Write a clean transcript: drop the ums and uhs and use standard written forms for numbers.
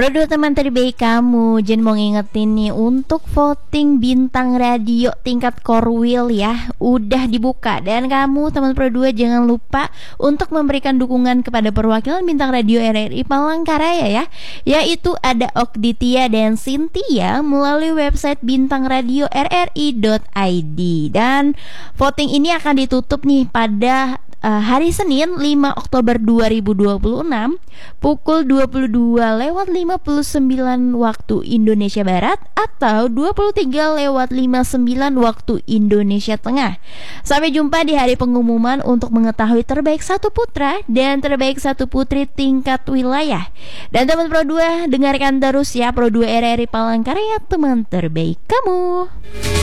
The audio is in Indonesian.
Produk teman terbaik kamu, Jen mau ngingetin nih untuk voting bintang radio tingkat Korwil ya, udah dibuka. Dan kamu teman Pro 2 jangan lupa untuk memberikan dukungan kepada perwakilan bintang radio RRI Palangkaraya ya, yaitu ada Okditia dan Cynthia melalui website bintangradio rri.id. Dan voting ini akan ditutup nih pada hari Senin 5 Oktober 2026 pukul 22:59 waktu Indonesia Barat atau 23:59 waktu Indonesia Tengah. Sampai jumpa di hari pengumuman untuk mengetahui terbaik satu putra dan terbaik satu putri tingkat wilayah. Dan teman Pro 2 dengarkan terus ya Pro 2 RRI Palangkaraya, teman terbaik kamu.